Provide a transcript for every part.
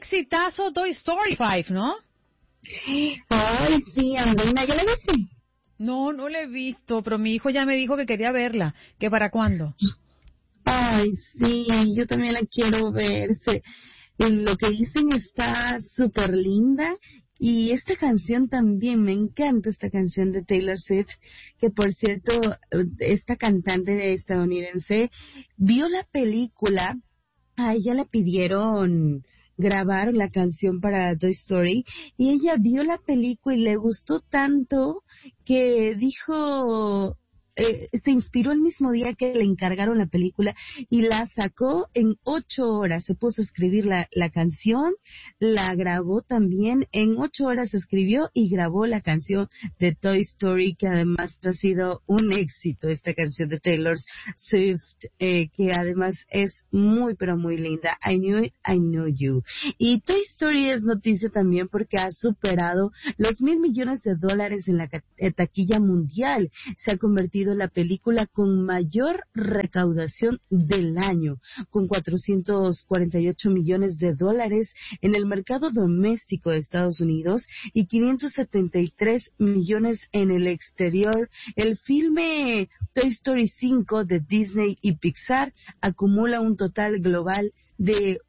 exitazo Toy Story 5, ¿no? Ay, sí, Andreina, ¿ya la viste? No, no la he visto, pero mi hijo ya me dijo que quería verla. ¿Que para cuándo? Ay, sí, yo también la quiero ver. Lo que dicen está súper linda. Y esta canción también, me encanta esta canción de Taylor Swift, que por cierto, esta cantante estadounidense vio la película. A ella le pidieron grabar la canción para Toy Story y ella vio la película y le gustó tanto que dijo, se inspiró el mismo día que le encargaron la película y la sacó en 8 horas. Se puso a escribir la canción, la grabó también, en 8 horas escribió y grabó la canción de Toy Story, que además ha sido un éxito, esta canción de Taylor Swift, que además es muy pero muy linda. I Knew It, I Know You. Y Toy Story es noticia también porque ha superado los $1,000,000,000 en la taquilla mundial. Se ha convertido en la película con mayor recaudación del año, con $448 millones en el mercado doméstico de Estados Unidos y 573 millones en el exterior. El filme Toy Story 5 de Disney y Pixar acumula un total global de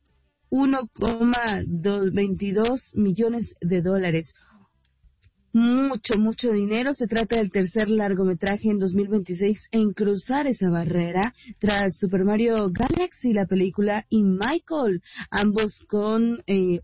$1,22 millones. Mucho dinero. Se trata del tercer largometraje en 2026 en cruzar esa barrera tras Super Mario Galaxy, la película, y Michael, ambos con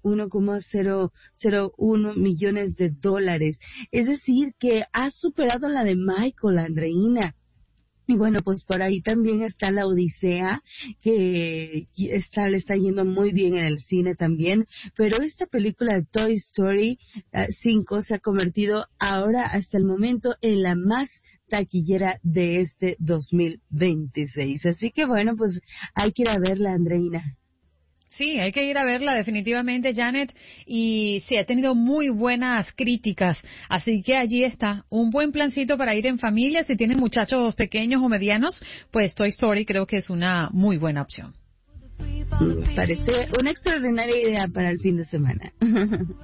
$1,001 millones. Es decir, que ha superado la de Michael, Andreina. Y bueno, pues por ahí también está La Odisea, que le está yendo muy bien en el cine también, pero esta película de Toy Story 5 se ha convertido ahora hasta el momento en la más taquillera de este 2026. Así que bueno, pues hay que ir a verla, Andreina. Sí, hay que ir a verla definitivamente, Janet, y sí, ha tenido muy buenas críticas, así que allí está, un buen plancito para ir en familia, si tienen muchachos pequeños o medianos, pues Toy Story creo que es una muy buena opción. Me parece una extraordinaria idea para el fin de semana.